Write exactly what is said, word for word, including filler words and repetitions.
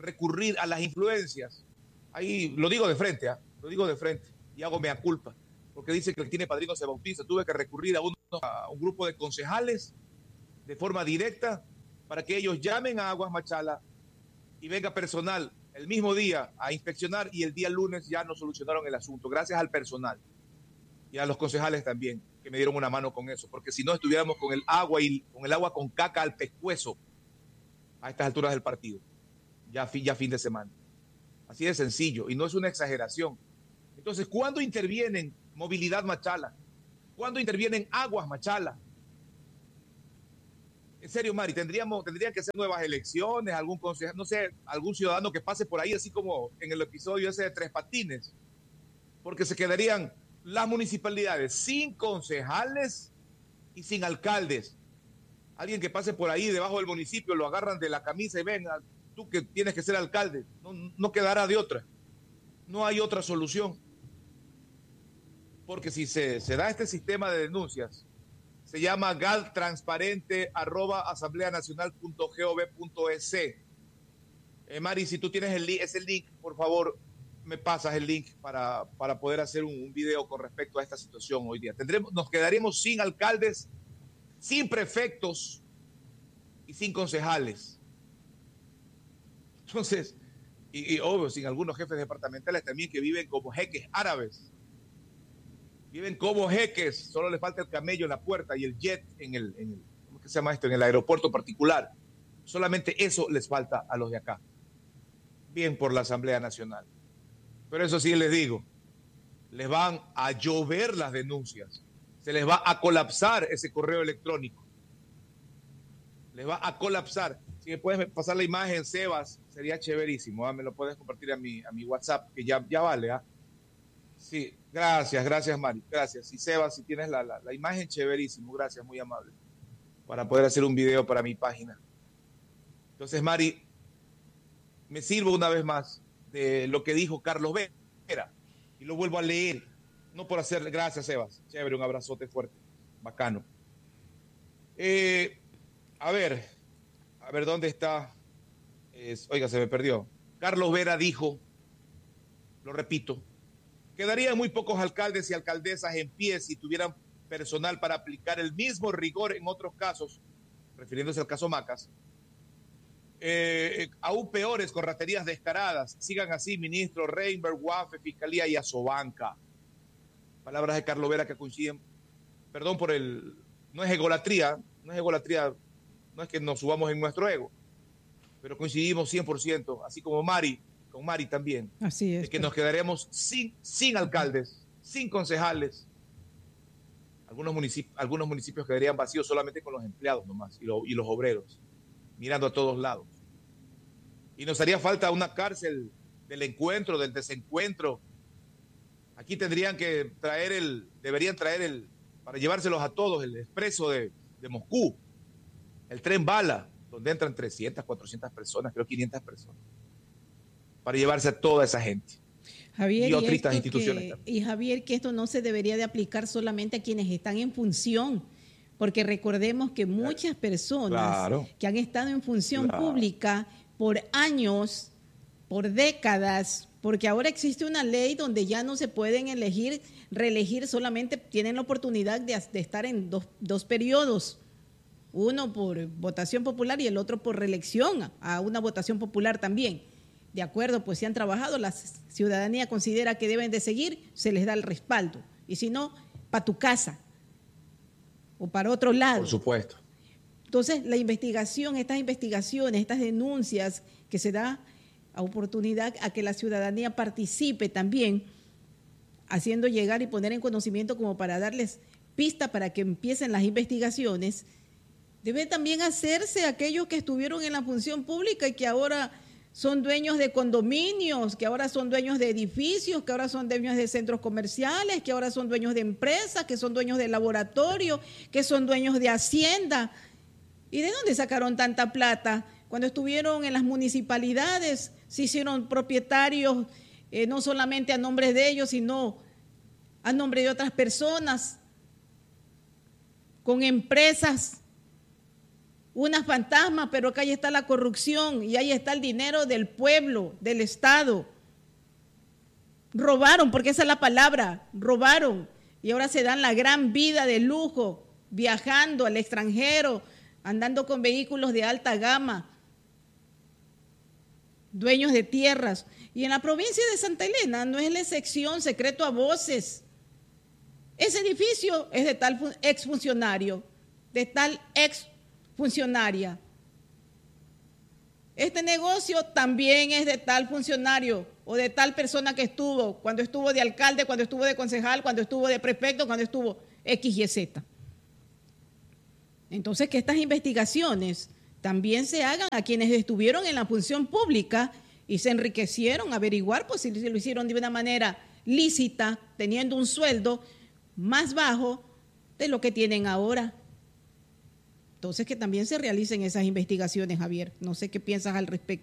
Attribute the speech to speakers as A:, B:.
A: recurrir a las influencias. Ahí lo digo de frente, ¿eh? lo digo de frente y hago mea culpa, porque dice que el que tiene padrino se bautiza. Tuve que recurrir a un, a un grupo de concejales de forma directa para que ellos llamen a Aguas Machala y venga personal el mismo día a inspeccionar, y el día lunes ya nos solucionaron el asunto, gracias al personal y a los concejales también, que me dieron una mano con eso, porque si no estuviéramos con el agua y con el agua con caca al pescuezo a estas alturas del partido, ya, ya fin de semana. Así de sencillo, y no es una exageración. Entonces, ¿cuándo intervienen Movilidad Machala? ¿Cuándo intervienen Aguas Machala? En serio, Mari, tendríamos, tendrían que ser nuevas elecciones, algún consejero, no sé, algún ciudadano que pase por ahí, así como en el episodio ese de Tres Patines, porque se quedarían las municipalidades sin concejales y sin alcaldes. Alguien que pase por ahí debajo del municipio, lo agarran de la camisa y ven, tú que tienes que ser alcalde, no, no quedará de otra. No hay otra solución. Porque si se, se da este sistema de denuncias, se llama galtransparente arroba asambleanacional.gov.es. Eh, Mari, si tú tienes el, ese link, por favor, me pasas el link para, para poder hacer un, un video con respecto a esta situación hoy día. Tendremos, nos quedaremos sin alcaldes, sin prefectos y sin concejales. Entonces, y, y obvio, sin algunos jefes departamentales también que viven como jeques árabes. Viven como jeques, solo les falta el camello en la puerta y el jet en el, en el ¿cómo que se llama esto? En el aeropuerto particular. Solamente eso les falta a los de acá. Bien por la Asamblea Nacional. Pero eso sí les digo, les van a llover las denuncias. Se les va a colapsar ese correo electrónico. Les va a colapsar. Si me puedes pasar la imagen, Sebas, sería chéverísimo. ¿eh? Me lo puedes compartir a mi, a mi WhatsApp, que ya, ya vale. ¿eh? Sí, gracias, gracias, Mari. Gracias. Y Sebas, si tienes la, la, la imagen, chéverísimo. Gracias, muy amable. Para poder hacer un video para mi página. Entonces, Mari, me sirvo una vez más de lo que dijo Carlos Vera. Y lo vuelvo a leer. No por hacer... Gracias, Sebas. Chévere, un abrazote fuerte. Bacano. Eh, a ver, a ver, ¿dónde está? Es, oiga, se me perdió. Carlos Vera dijo, lo repito, quedarían muy pocos alcaldes y alcaldesas en pie si tuvieran personal para aplicar el mismo rigor en otros casos, refiriéndose al caso Macas, eh, aún peores con raterías descaradas. Sigan así, ministro Reinberg, Guafe, Fiscalía y Asobanca. Palabras de Carlos Vera que coinciden, perdón por el, no es egolatría, no es egolatría, no es que nos subamos en nuestro ego, pero coincidimos cien por ciento, así como Mari, con Mari también,
B: así es,
A: de que nos quedaremos sin, sin alcaldes, sin concejales. Algunos municipios, algunos municipios quedarían vacíos solamente con los empleados nomás y, lo, y los obreros, mirando a todos lados. Y nos haría falta una cárcel del encuentro, del desencuentro. Aquí tendrían que traer el, deberían traer el, para llevárselos a todos, el expreso de, de Moscú, el tren bala, donde entran trescientas, cuatrocientas personas, creo quinientas personas, para llevarse a toda esa gente.
B: Javier,
A: y otras
B: y
A: instituciones.
B: Que, y Javier, que esto no se debería de aplicar solamente a quienes están en función, porque recordemos que muchas personas claro, que han estado en función claro. pública por años, por décadas, porque ahora existe una ley donde ya no se pueden elegir, reelegir, solamente tienen la oportunidad de, de estar en dos, dos periodos, uno por votación popular y el otro por reelección a una votación popular también. De acuerdo, pues si han trabajado, la ciudadanía considera que deben de seguir, se les da el respaldo. Y si no, para tu casa o para otro lado.
A: Por supuesto.
B: Entonces, la investigación, estas investigaciones, estas denuncias que se da a oportunidad a que la ciudadanía participe también, haciendo llegar y poner en conocimiento como para darles pista para que empiecen las investigaciones, debe también hacerse aquellos que estuvieron en la función pública y que ahora son dueños de condominios, que ahora son dueños de edificios, que ahora son dueños de centros comerciales, que ahora son dueños de empresas, que son dueños de laboratorios, que son dueños de hacienda. ¿Y de dónde sacaron tanta plata? Cuando estuvieron en las municipalidades, se hicieron propietarios eh, no solamente a nombre de ellos, sino a nombre de otras personas, con empresas unas fantasmas, pero que ahí está la corrupción y ahí está el dinero del pueblo, del Estado. Robaron, porque esa es la palabra, robaron. Y ahora se dan la gran vida de lujo, viajando al extranjero, andando con vehículos de alta gama, dueños de tierras. Y en la provincia de Santa Elena no es la excepción, secreto a voces. Ese edificio es de tal exfuncionario, de tal exfuncionaria. Este negocio también es de tal funcionario o de tal persona que estuvo, cuando estuvo de alcalde, cuando estuvo de concejal, cuando estuvo de prefecto, cuando estuvo X y Z. Entonces, que estas investigaciones también se hagan a quienes estuvieron en la función pública y se enriquecieron, averiguar pues, si lo hicieron de una manera lícita, teniendo un sueldo más bajo de lo que tienen ahora. Entonces, que también se realicen esas investigaciones, Javier. No sé qué piensas al respecto.